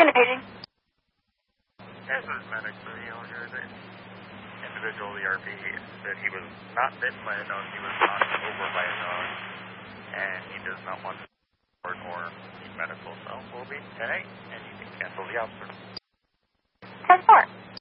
Unitating. This is medic for the owner. The individual, the RP, said he was not bitten by a dog, he was knocked over by a dog, and he does not want to report or need medical, so we'll be 10-8, and you can cancel the officer. 10-4.